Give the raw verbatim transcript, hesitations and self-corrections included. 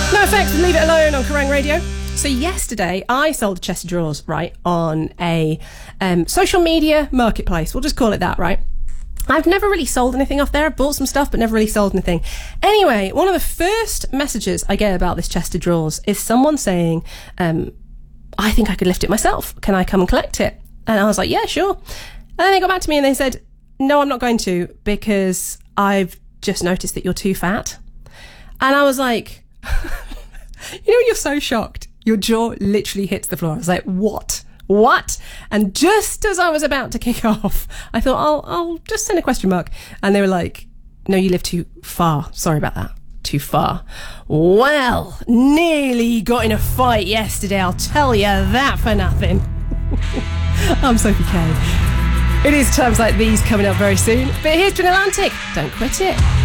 No Effects, Leave It Alone on Kerrang Radio. So yesterday, I sold a chest of drawers, right, on a um, social media marketplace. We'll just call it that, right? I've never really sold anything off there. I've bought some stuff, but never really sold anything. Anyway, one of the first messages I get about this chest of drawers is someone saying, um, I think I could lift it myself. Can I come and collect it? And I was like, yeah, sure. And then they got back to me and they said, no, I'm not going to, because I've just noticed that you're too fat. And I was like, you know, you're so shocked. Your jaw literally hits the floor. I was like, what? What? And just as I was about to kick off, I thought, I'll, I'll just send a question mark. And they were like, no, you live too far. Sorry about that. Too far. Well, nearly got in a fight yesterday. I'll tell you that for nothing. I'm Sophie Kay. It is times like these coming up very soon. But here's to an Atlantic. Don't quit it.